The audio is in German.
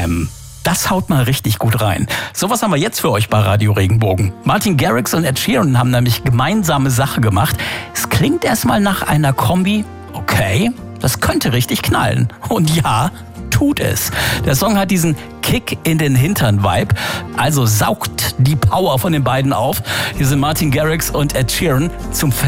Bam. Das haut mal richtig gut rein. Sowas haben wir jetzt für euch bei Radio Regenbogen. Martin Garrix und Ed Sheeran haben nämlich gemeinsame Sache gemacht. Es klingt erstmal nach einer Kombi. Okay, das könnte richtig knallen. Und ja, tut es. Der Song hat diesen Kick in den Hintern-Vibe. Also saugt die Power von den beiden auf. Hier sind Martin Garrix und Ed Sheeran zum